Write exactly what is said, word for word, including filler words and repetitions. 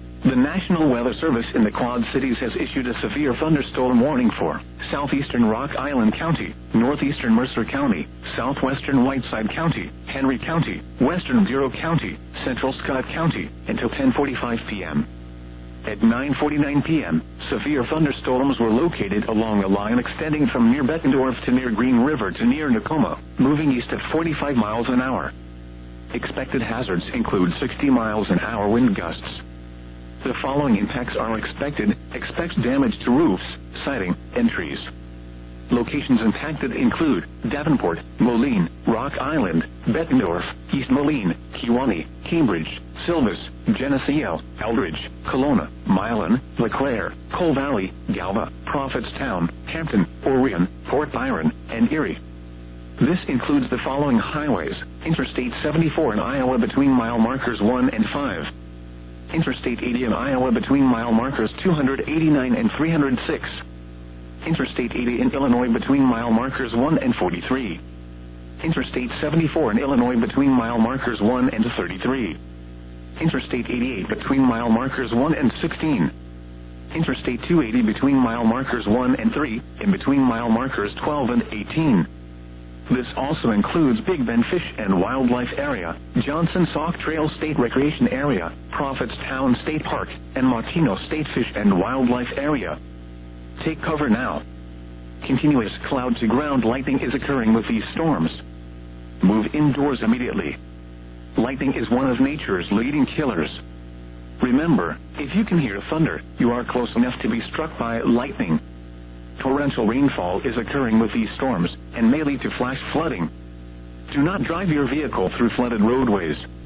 The National Weather Service in the Quad Cities has issued a severe thunderstorm warning for southeastern Rock Island County, northeastern Mercer County, southwestern Whiteside County, Henry County, western Bureau County, central Scott County, until ten forty-five p m At nine forty-nine p m, severe thunderstorms were located along a line extending from near Bettendorf to near Green River to near Nakoma, moving east at forty-five miles an hour. Expected hazards include sixty miles an hour wind gusts. The following impacts are expected. Expects damage to roofs, siding, and trees. Locations impacted include Davenport, Moline, Rock Island, Bettendorf, East Moline, Kewanee, Cambridge, Silvis, Geneseo, Eldridge, Kelowna, Milan, LeClaire, Cole Valley, Galva, Prophetstown, Hampton, Orion, Port Byron, and Erie. This includes the following highways: Interstate seventy-four in Iowa between mile markers one and five. Interstate eighty in Iowa between mile markers two hundred eighty-nine and three hundred six. Interstate eighty in Illinois between mile markers one and forty-three. Interstate seventy-four in Illinois between mile markers one and thirty-three. Interstate eighty-eight between mile markers one and sixteen. Interstate two eighty between mile markers one and three, and between mile markers twelve and eighteen. This also includes Big Bend Fish and Wildlife Area, Johnson Sauk Trail State Recreation Area, Prophetstown State Park, and Martino State Fish and Wildlife Area. Take cover now. Continuous cloud-to-ground lightning is occurring with these storms. Move indoors immediately. Lightning is one of nature's leading killers. Remember, if you can hear thunder, you are close enough to be struck by lightning. Torrential rainfall is occurring with these storms, and may lead to flash flooding. Do not drive your vehicle through flooded roadways.